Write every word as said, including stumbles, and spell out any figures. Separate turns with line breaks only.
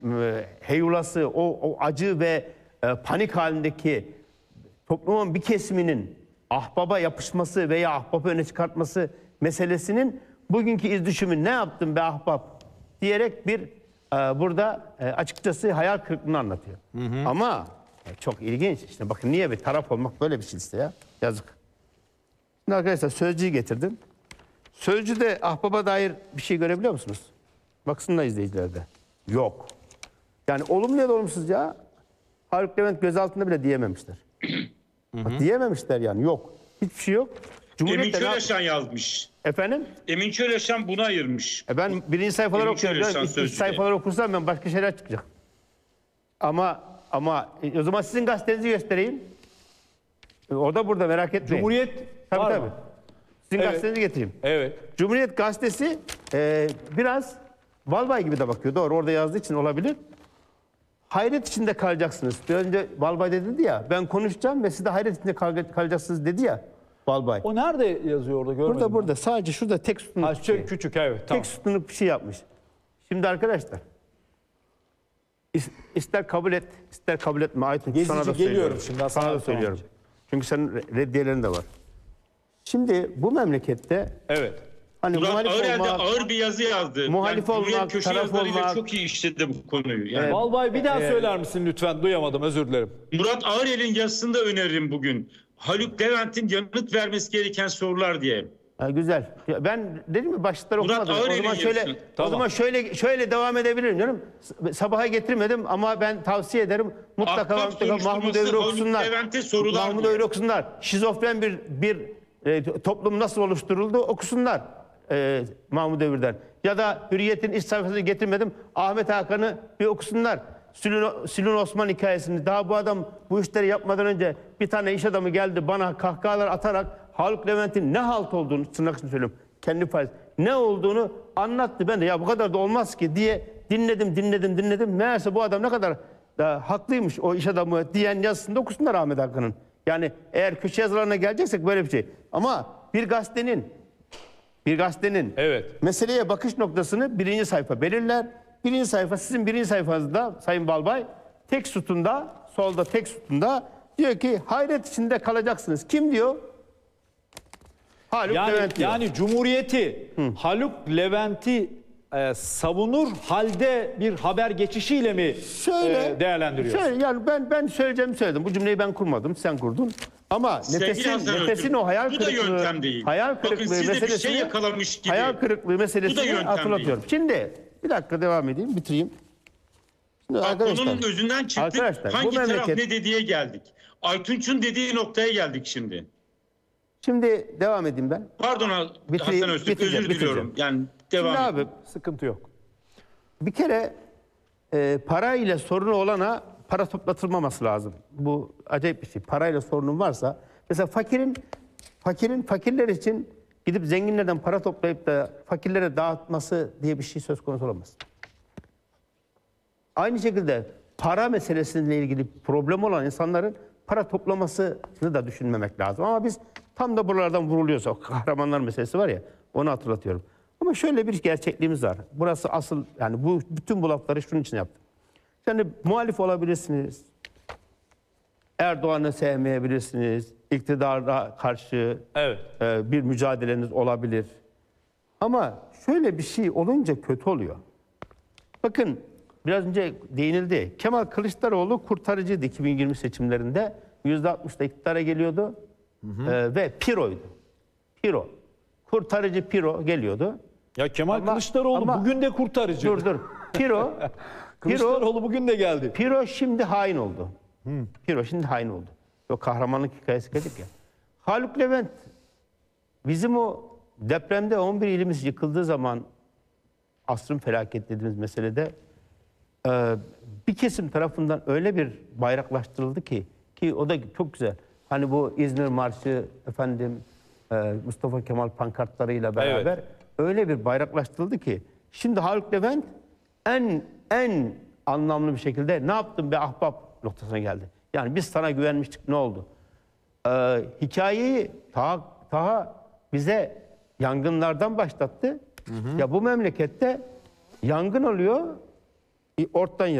e, heyulası, o, o acı ve e, panik halindeki toplumun bir kesiminin ahbaba yapışması veya ahbabı öne çıkartması meselesinin bugünkü iz düşümü ne yaptın be ahbap diyerek bir e, burada e, açıkçası hayal kırıklığını anlatıyor. Hı hı. Ama e, çok ilginç. İşte bakın niye bir taraf olmak böyle bir şey işte ya. Yazık. Şimdi arkadaşlar sözcüğü getirdim. Sözcüde ahbaba dair bir şey görebiliyor musunuz? Baksınlar izleyicilerde. Yok. Yani olumlu ya da olumsuz ya. Haluk Levent gözaltında bile diyememişler. Bak, diyememişler yani yok. Hiçbir şey yok.
Emin Çöleşan yazmış.
Efendim?
Emin Çöleşan buna ayırmış.
E ben birinci sayfaları
Emin
okuyorum.
Çöleşan
İlk
sözcüğü.
sayfaları okursam ben başka şeyler çıkacak. Ama ama e, o zaman sizin gazetenizi göstereyim. E, o da burada merak etmeyin.
Cumhuriyet
tabii,
var
tabii.
mı?
Sizin
Evet.
gazetenizi getireyim.
Evet.
Cumhuriyet gazetesi e, biraz Balbay gibi de bakıyor. Doğru orada yazdığı için olabilir. Hayret içinde kalacaksınız. Bir önce Balbay da dedi ya ben konuşacağım ve siz de hayret içinde kal- kalacaksınız dedi ya Balbay.
O nerede yazıyor orada görmedim.
Burada
ben.
burada sadece şurada tek sütunluk
Ha,
bir şey.
küçük evet tamam.
Tek sütunluk bir şey yapmış. Şimdi arkadaşlar is- ister kabul et ister kabul etme Aytun
Gezici,
sana da
geliyorum
söylüyorum.
şimdi,
Sana
Hasan
da
abi,
söylüyorum.
tamam.
Çünkü senin re- reddiyelerin de var. Şimdi bu memlekette
Evet.
hani
Murat
muhalif
Ağırel de
olmak,
ağır bir yazı yazdı.
muhalif
yani, Cumhuriyet
olmak,
köşe
taraf
yazılarıyla
olmak-
çok iyi işledi bu konuyu. Yani
Balbay bir daha söyler misin lütfen? Duyamadım, özür dilerim.
Murat Ağırel'in yazısını da öneririm bugün. Haluk Levent'in yanıt vermesi gereken sorular diye.
ha, güzel. Ya ben dedim mi başlıkları
Murat
okumadım. O
Ağırel'in
zaman şöyle
yazısı.
o
Tamam.
zaman şöyle şöyle devam edebilirim canım. S- Sabaha getirmedim ama ben tavsiye ederim. Mutlaka,
Ahbap
mutlaka Mahmut
soruşturması
Övür
Haluk
okusunlar.
Levent'e sorular
Mahmut
diye.
Övür okusunlar. Şizofren bir bir e, toplum nasıl oluşturuldu okusunlar. E, Mahmut Övür'den. Ya da Hürriyet'in iç sayfasını getirmedim. Ahmet Hakan'ı bir okusunlar. Sülün, Sülün Osman hikayesini. Daha bu adam bu işleri yapmadan önce bir tane iş adamı geldi bana kahkahalar atarak Haluk Levent'in ne halt olduğunu tırnak içinde söylüyorum. Kendi faiz. Ne olduğunu anlattı. Ben de ya bu kadar da olmaz ki diye dinledim dinledim dinledim. Meğerse bu adam ne kadar da haklıymış o iş adamı diyen yazısında okusunlar Ahmet Hakan'ın. Yani eğer köşe yazılarına geleceksek böyle bir şey. Ama bir gazetenin bir gazetenin
Evet.
meseleye bakış noktasını birinci sayfa belirler. Birinci sayfa sizin birinci sayfanızda Sayın Balbay tek sütunda solda tek sütunda diyor ki hayret içinde kalacaksınız. Kim diyor? Haluk
Yani,
Levent diyor.
yani Cumhuriyeti Haluk Levent'i e, savunur halde bir haber geçişiyle mi
Şöyle
e, değerlendiriyor?
Şöyle yani ben ben söyleyeceğimi söyledim. Bu cümleyi ben kurmadım, sen kurdun. Ama
Sevgili
nefesin,
Hasan
nefesin
Öztürk,
o hayal
bu da
kırıklığı,
yöntem değil.
hayal
Bakın
kırıklığı
siz de bir şey
meselesini,
yakalamış gibi.
hayal kırıklığı meselesini
yöntem
hatırlatıyorum. Şimdi bir dakika devam edeyim, bitireyim. Şimdi
Bak,
arkadaşlar,
konunun özünden çıktık.
arkadaşlar, bu
Hangi taraf
memleket-
ne dediğe geldik. Aytunç'un dediği noktaya geldik şimdi.
Şimdi devam edeyim ben.
Pardon
Bitireyim,
Hasan Öztürk,
bitireceğim,
özür diliyorum.
bitireceğim.
Yani devam
Şimdi
edin.
abi
Sıkıntı yok.
bir kere e, parayla sorunu olana para toplatılmaması lazım. Bu acayip bir şey. Parayla sorunun varsa mesela fakirin fakirin fakirler için gidip zenginlerden para toplayıp da fakirlere dağıtması diye bir şey söz konusu olamaz. Aynı şekilde para meselesiyle ilgili problem olan insanların para toplamasını da düşünmemek lazım. Ama biz tam da buralardan vuruluyoruz. O kahramanlar meselesi var ya, onu hatırlatıyorum. Ama şöyle bir gerçekliğimiz var. Burası asıl, yani bu bütün bu lafları şunun için yaptım. Yani muhalif olabilirsiniz. Erdoğan'ı sevmeyebilirsiniz. İktidara karşı
Evet.
e, bir mücadeleniz olabilir. Ama şöyle bir şey olunca kötü oluyor. Bakın biraz önce değinildi. Kemal Kılıçdaroğlu kurtarıcıydı iki bin yirmi seçimlerinde. yüzde altmışla iktidara geliyordu. E, ve Piro'ydu. Piro. Kurtarıcı Piro geliyordu.
Ya Kemal
Ama-
Kılıçdaroğlu
ama-
bugün de kurtarıcı.
Dur dur. Piro, Piro,
Kılıçdaroğlu bugün de geldi.
Piro şimdi hain oldu. Piro şimdi hain oldu. O kahramanlık hikayesi dedik ya. Haluk Levent bizim o depremde on bir ilimiz yıkıldığı zaman asrın felaket dediğimiz meselede e, bir kesim tarafından öyle bir bayraklaştırıldı ki ki o da çok güzel. Hani bu İzmir Marşı efendim e, Mustafa Kemal pankartlarıyla beraber
Evet.
öyle bir bayraklaştırıldı ki şimdi Haluk Levent en en anlamlı bir şekilde ne yaptın be ahbap noktasına geldi. Yani biz sana güvenmiştik, ne oldu? Ee, hikayeyi Taha, Taha bize yangınlardan başlattı. Ya bu memlekette yangın oluyor. ortadan